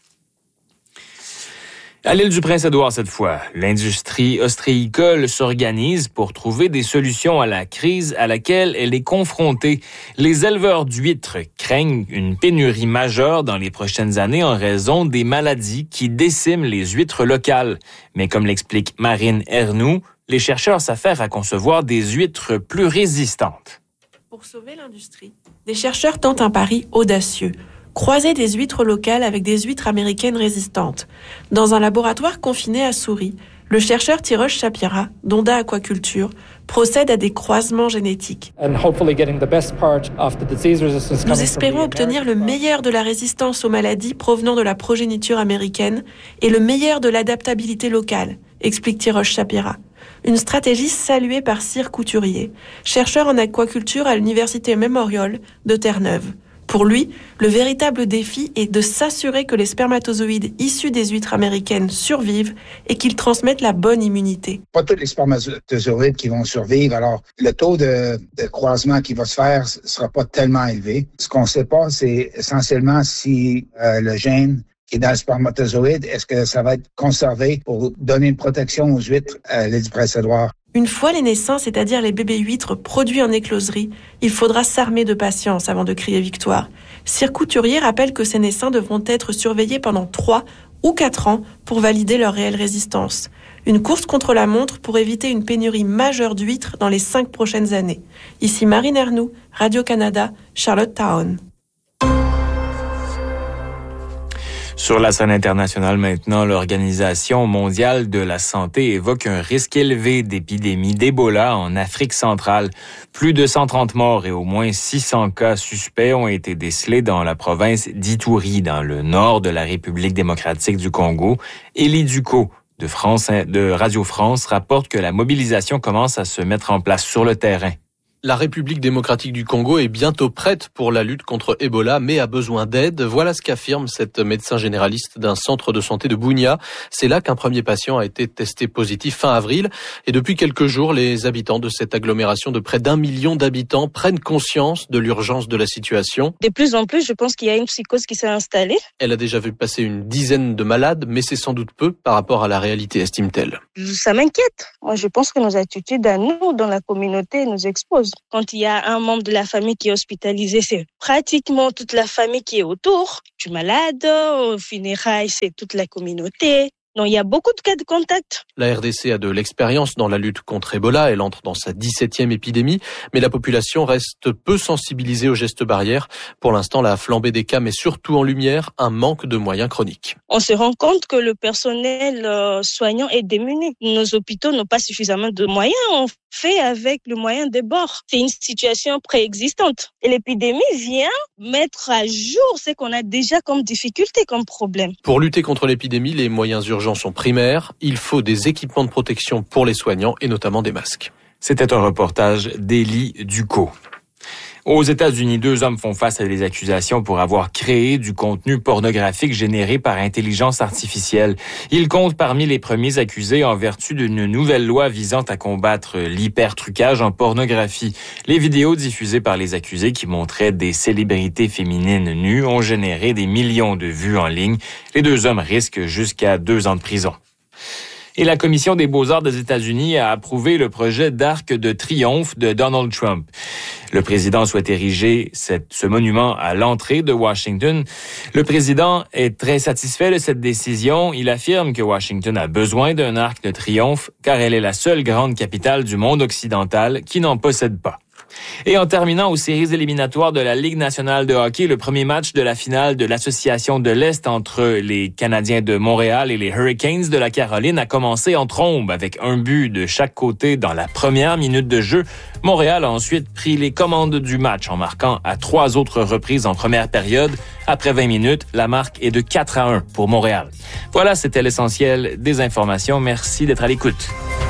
Speaker 24: À l'île du Prince-Édouard cette fois, l'industrie ostréicole s'organise pour trouver des solutions à la crise à laquelle elle est confrontée. Les éleveurs d'huîtres craignent une pénurie majeure dans les prochaines années en raison des maladies qui déciment les huîtres locales. Mais comme l'explique Marine Ernoux, les chercheurs s'affairent à concevoir des huîtres plus résistantes.
Speaker 26: Pour sauver l'industrie, des chercheurs tentent un pari audacieux. Croiser des huîtres locales avec des huîtres américaines résistantes. Dans un laboratoire confiné à souris, le chercheur Tirosh Shapira, d'Onda Aquaculture, procède à des croisements génétiques. Nous espérons obtenir le meilleur de la résistance aux maladies provenant de la progéniture américaine et le meilleur de l'adaptabilité locale, explique Tirosh Shapira. Une stratégie saluée par Cyr Couturier, chercheur en aquaculture à l'Université Memorial de Terre-Neuve. Pour lui, le véritable défi est de s'assurer que les spermatozoïdes issus des huîtres américaines survivent et qu'ils transmettent la bonne immunité.
Speaker 27: Pas tous les spermatozoïdes qui vont survivre, alors le taux de croisement qui va se faire ne sera pas tellement élevé. Ce qu'on ne sait pas, c'est essentiellement si le gène qui est dans le spermatozoïde, est-ce que ça va être conservé pour donner une protection aux huîtres à l'île du Prince-Édouard?
Speaker 26: Une fois les naissants, c'est-à-dire les bébés huîtres produits en écloserie, il faudra s'armer de patience avant de crier victoire. Cyr Couturier rappelle que ces naissants devront être surveillés pendant 3 ou 4 ans pour valider leur réelle résistance. Une course contre la montre pour éviter une pénurie majeure d'huîtres dans les 5 prochaines années. Ici Marine Ernoult, Radio-Canada, Charlottetown.
Speaker 24: Sur la scène internationale maintenant, l'Organisation mondiale de la santé évoque un risque élevé d'épidémie d'Ebola en Afrique centrale. Plus de 130 morts et au moins 600 cas suspects ont été décelés dans la province d'Ituri, dans le nord de la République démocratique du Congo. Élie Ducot de Radio France rapporte que la mobilisation commence à se mettre en place sur le terrain.
Speaker 5: La République démocratique du Congo est bientôt prête pour la lutte contre Ebola, mais a besoin d'aide. Voilà ce qu'affirme cette médecin généraliste d'un centre de santé de Bunia. C'est là qu'un premier patient a été testé positif fin avril. Et depuis quelques jours, les habitants de cette agglomération de près d'1 million d'habitants prennent conscience de l'urgence de la situation.
Speaker 11: De plus en plus, je pense qu'il y a une psychose qui s'est installée.
Speaker 5: Elle a déjà vu passer une dizaine de malades, mais c'est sans doute peu par rapport à la réalité, estime-t-elle.
Speaker 11: Ça m'inquiète. Moi, je pense que nos attitudes à nous, dans la communauté, nous exposent. Quand il y a un membre de la famille qui est hospitalisé, c'est pratiquement toute la famille qui est autour du malade. Au funérailles, c'est toute la communauté. Donc, il y a beaucoup de cas de contact.
Speaker 5: La RDC a de l'expérience dans la lutte contre Ebola. Elle entre dans sa 17e épidémie, mais la population reste peu sensibilisée aux gestes barrières. Pour l'instant, la flambée des cas met surtout en lumière un manque de moyens chroniques.
Speaker 11: On se rend compte que le personnel soignant est démuni. Nos hôpitaux n'ont pas suffisamment de moyens. On fait avec le moyen des bords. C'est une situation préexistante. Et l'épidémie vient mettre à jour ce qu'on a déjà comme difficulté, comme problème.
Speaker 5: Pour lutter contre l'épidémie, les moyens urgents sont primaires. Il faut des équipements de protection pour les soignants et notamment des masques.
Speaker 24: C'était un reportage d'Élie Ducot. Aux États-Unis, 2 hommes font face à des accusations pour avoir créé du contenu pornographique généré par intelligence artificielle. Ils comptent parmi les premiers accusés en vertu d'une nouvelle loi visant à combattre l'hypertrucage en pornographie. Les vidéos diffusées par les accusés qui montraient des célébrités féminines nues ont généré des millions de vues en ligne. Les 2 hommes risquent jusqu'à 2 ans de prison. Et la Commission des Beaux-Arts des États-Unis a approuvé le projet d'Arc de Triomphe de Donald Trump. Le président souhaite ériger ce monument à l'entrée de Washington. Le président est très satisfait de cette décision. Il affirme que Washington a besoin d'un Arc de Triomphe car elle est la seule grande capitale du monde occidental qui n'en possède pas. Et en terminant aux séries éliminatoires de la Ligue nationale de hockey, le premier match de la finale de l'Association de l'Est entre les Canadiens de Montréal et les Hurricanes de la Caroline a commencé en trombe avec un but de chaque côté dans la première minute de jeu. Montréal a ensuite pris les commandes du match en marquant à 3 autres reprises en première période. Après 20 minutes, la marque est de 4-1 pour Montréal. Voilà, c'était l'essentiel des informations. Merci d'être à l'écoute.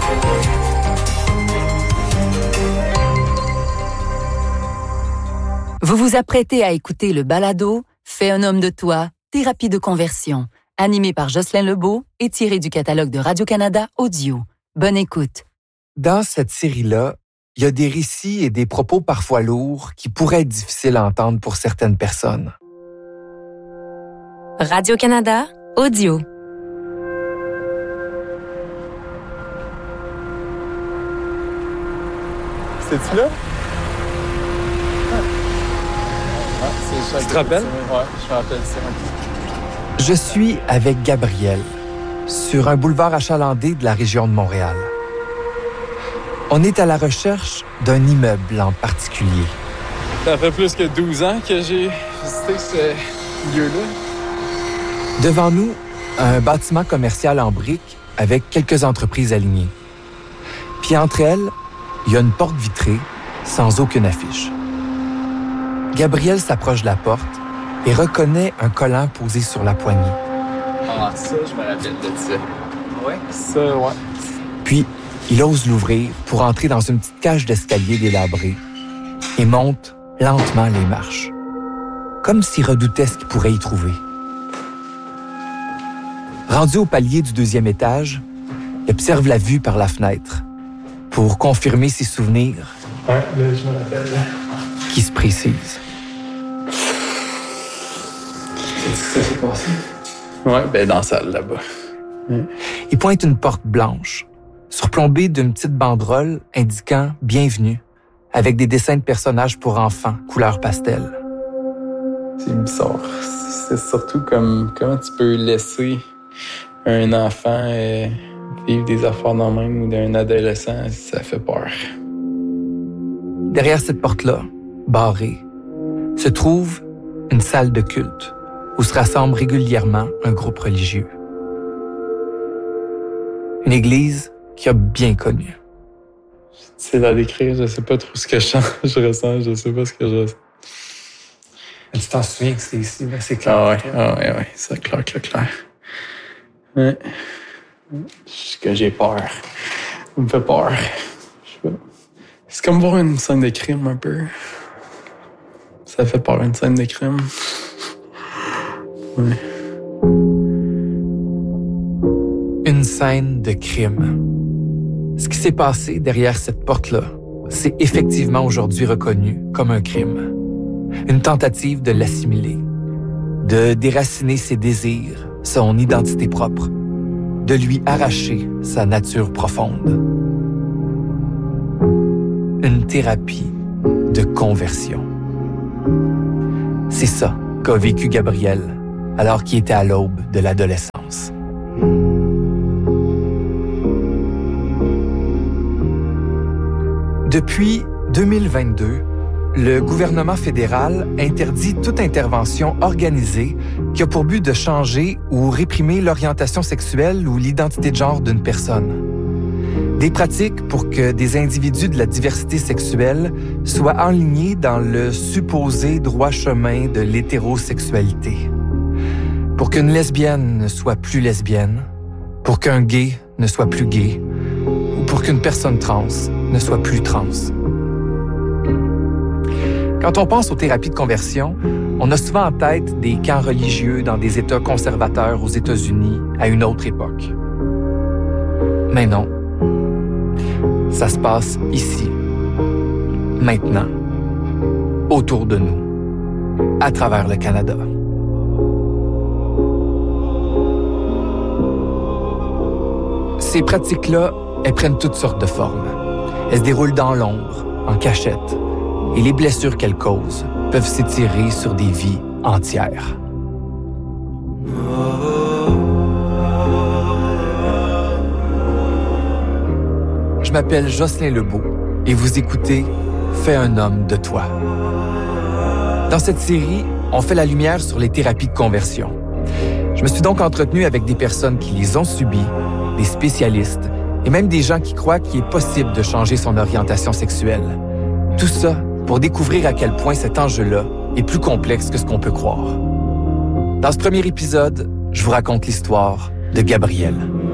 Speaker 2: Vous vous apprêtez à écouter le balado « Fais un homme de toi, thérapie de conversion », animé par Jocelyn Lebeau et tiré du catalogue de Radio-Canada Audio. Bonne écoute.
Speaker 12: Dans cette série-là, il y a des récits et des propos parfois lourds qui pourraient être difficiles à entendre pour certaines personnes.
Speaker 1: Radio-Canada Audio.
Speaker 14: C'est-tu là?
Speaker 12: Tu te rappelles?
Speaker 14: Ouais, je me rappelle ça.
Speaker 12: Je suis avec Gabriel, sur un boulevard achalandé de la région de Montréal. On est à la recherche d'un immeuble en particulier.
Speaker 14: Ça fait plus que 12 ans que j'ai visité ce lieu-là.
Speaker 12: Devant nous, un bâtiment commercial en briques avec quelques entreprises alignées. Puis entre elles, il y a une porte vitrée sans aucune affiche. Gabriel s'approche de la porte et reconnaît un collant posé sur la poignée.
Speaker 14: Ah, ça, je me rappelle de ça. Ouais? Ça, ouais.
Speaker 12: Puis, il ose l'ouvrir pour entrer dans une petite cage d'escalier délabrée et monte lentement les marches, comme s'il redoutait ce qu'il pourrait y trouver. Rendu au palier du 2e étage, il observe la vue par la fenêtre pour confirmer ses souvenirs
Speaker 14: je me rappelle.
Speaker 12: Qui se précisent.
Speaker 14: Qu'est-ce qui s'est passé? Ouais, dans la salle, là-bas.
Speaker 12: Il pointe une porte blanche, surplombée d'une petite banderole indiquant « Bienvenue », avec des dessins de personnages pour enfants, couleur pastel.
Speaker 14: C'est bizarre. C'est surtout comme comment tu peux laisser un enfant vivre des affaires dans le même ou d'un adolescent, ça fait peur.
Speaker 12: Derrière cette porte-là, barrée, se trouve une salle de culte où se rassemble régulièrement un groupe religieux. Une église qui a bien connu.
Speaker 14: C'est à décrire, je sais pas trop ce que je ressens, je sais pas ce que je ressens.
Speaker 15: Mais tu t'en souviens que c'était ici, là, c'est clair.
Speaker 14: Ouais, c'est clair. Ouais. Que j'ai peur. Ça me fait peur. Je sais pas. C'est comme voir une scène de crime un peu. Ça fait peur, une scène de crime. Ouais.
Speaker 12: Une scène de crime. Ce qui s'est passé derrière cette porte-là, c'est effectivement aujourd'hui reconnu comme un crime. Une tentative de l'assimiler, de déraciner ses désirs, son identité propre, de lui arracher sa nature profonde. Une thérapie de conversion. C'est ça qu'a vécu Gabriel alors qu'il était à l'aube de l'adolescence. Depuis 2022, le gouvernement fédéral interdit toute intervention organisée qui a pour but de changer ou réprimer l'orientation sexuelle ou l'identité de genre d'une personne. Des pratiques pour que des individus de la diversité sexuelle soient enlignés dans le supposé droit chemin de l'hétérosexualité. Pour qu'une lesbienne ne soit plus lesbienne, pour qu'un gay ne soit plus gay, ou pour qu'une personne trans ne soit plus trans. Quand on pense aux thérapies de conversion, on a souvent en tête des camps religieux dans des États conservateurs aux États-Unis à une autre époque. Mais non. Ça se passe ici, maintenant, autour de nous, à travers le Canada. Ces pratiques-là, elles prennent toutes sortes de formes. Elles se déroulent dans l'ombre, en cachette, et les blessures qu'elles causent peuvent s'étirer sur des vies entières. Je m'appelle Jocelyn Lebeau et vous écoutez « Fais un homme de toi ». Dans cette série, on fait la lumière sur les thérapies de conversion. Je me suis donc entretenu avec des personnes qui les ont subies, des spécialistes et même des gens qui croient qu'il est possible de changer son orientation sexuelle. Tout ça pour découvrir à quel point cet enjeu-là est plus complexe que ce qu'on peut croire. Dans ce premier épisode, je vous raconte l'histoire de Gabriel.